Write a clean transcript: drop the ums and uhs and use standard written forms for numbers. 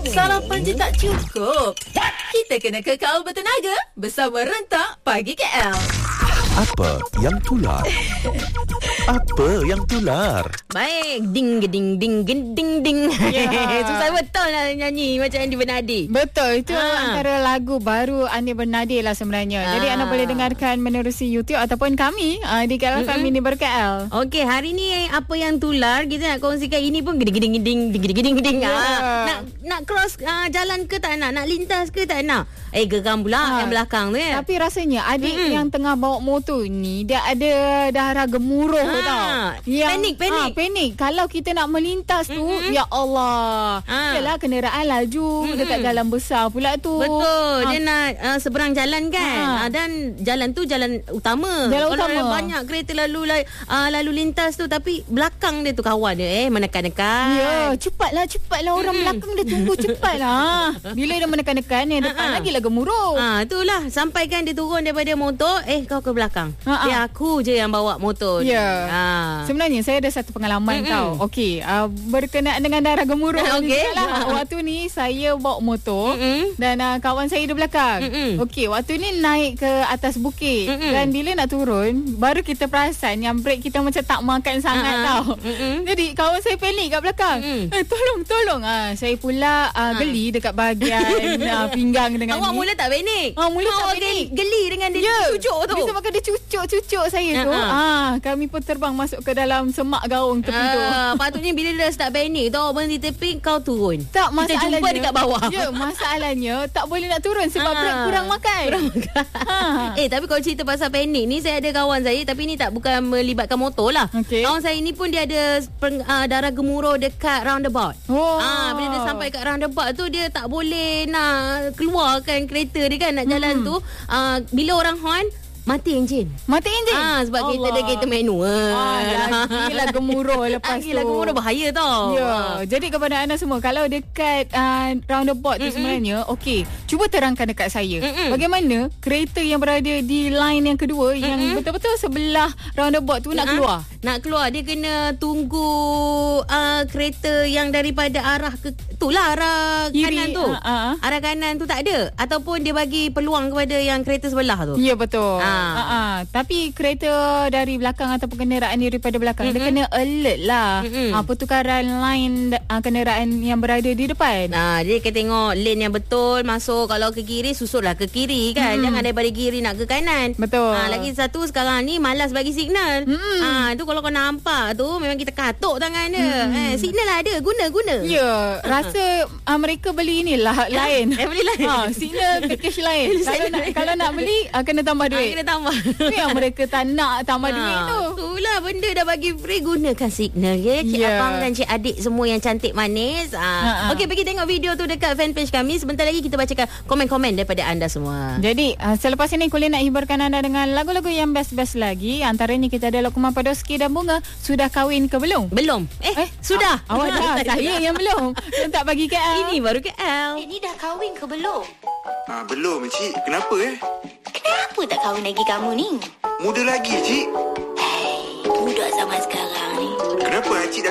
Sarapan je tak cukup. Kita kena kekal bertenaga bersama Rentak Pagi KL. Apa yang tular? Apa yang tular? Baik, ding ding ding ding ding ding. Yeah. Susah betul lah nyanyi macam Andi Bernadi. Betul, itu antara lagu baru Andi Bernadi lah sebenarnya. Jadi anda boleh dengarkan menerusi YouTube ataupun kami di KL Family Ber-KL. Okey, hari ni apa yang tular kita nak kongsikan ini pun geding-geding. Nak cross jalan ke tak nak lintas ke tak nak. Geram pula yang belakang tu ya. Tapi rasanya adik yang tengah bawa motor ni dia ada darah gemuruh tau. Panik. Kalau kita nak melintas tu, ya Allah. Yalah kenderaan laju dekat jalan besar pula tu. Betul. Dia nak seberang jalan kan. Dan jalan tu jalan utama. Kalau banyak kereta lalu lintas tu, tapi belakang dia tu kawan dia menekan-nekan. Ya, cepatlah orang belakang dia tunggu cepatlah. Bila dia menekan-nekan yang depan lagi gemuruh. Itulah sampaikan dia turun daripada motor, kau ke belakang. Dia aku je yang bawa motor. Ya. Sebenarnya saya ada satu pengalaman tau. Okey, berkenaan dengan darah gemuruh ni lah. Waktu ni saya bawa motor dan kawan saya di belakang. Okey, waktu ni naik ke atas bukit dan bila nak turun baru kita perasan yang brek kita macam tak makan sangat tau. Jadi kawan saya panik kat belakang. Tolong. Saya pula geli dekat bahagian pinggang dengan awak mula tak panik? Mula tak panik. Geli dengan dia cucuk tu. Bisa makan dia cucuk saya tu. Kami pun terbang masuk ke dalam semak gaung tepi tu. Patutnya bila dia dah start panik tu, awak berhenti tepi, kau turun. Tak, masalahnya kita jumpa dekat bawah. Ya, masalahnya tak boleh nak turun sebab brek kurang makan. Tapi kalau cerita pasal panik ni, saya ada kawan saya, tapi ni bukan melibatkan motor lah. Kawan saya ni pun dia ada darah gemuruh dekat roundabout. Bila dia sampai kat roundabout tu, dia tak boleh nak keluarkan kereta dia kan, nak jalan tu. Bila orang horn, mati enjin. Sebab Allah. Kita ada kereta manual. Gila gemuruh lepas tu. Gila gemuruh bahaya tau. Ya. Jadi kepada anda semua, kalau dekat roundabout tu sebenarnya, okey, cuba terangkan dekat saya. Bagaimana kereta yang berada di line yang kedua yang betul-betul sebelah roundabout tu nak keluar? Nak keluar, dia kena tunggu kereta yang daripada arah arah kiri, kanan tu. Arah kanan tu tak ada, ataupun dia bagi peluang kepada yang kereta sebelah tu. Ya, betul. Tapi kereta dari belakang ataupun kenderaan daripada belakang dia kena alert lah. Pertukaran line kenderaan yang berada di depan. Dia kena tengok lane yang betul, masuk. Kalau ke kiri, susutlah ke kiri kan. Jangan daripada kiri nak ke kanan. Betul. Lagi satu, sekarang ni malas bagi signal. Tu kalau kau nampak tu, memang kita katuk tangan dia. Signal ada, guna. Ya, rasa mereka beli inilah lain. Beli lain. Signal package lain. Kalau nak beli, kena tambah duit. Kena tambah. Yang mereka tak nak tambah duit tu. Itulah, benda dah bagi free, gunakan signal ya. Cik Abang dan Cik Adik semua yang cantik manis. Okey, pergi tengok video tu dekat fanpage kami. Sebentar lagi kita bacakan komen-komen daripada anda semua. Jadi selepas ini Kulin nak hiburkan anda dengan lagu-lagu yang best-best lagi. Antaranya kita ada Lokman Padoski dan Bunga. Sudah kahwin ke belum? Belum. Sudah. Awak dah. Saya yang belum. Tak bagi KL. Ini baru KL. Ni dah kahwin ke belum? Belum, Cik. Kenapa Kenapa tak kahwin lagi kamu ni? Muda lagi, Cik. Budak zaman sekarang ni. Kenapa Cik dah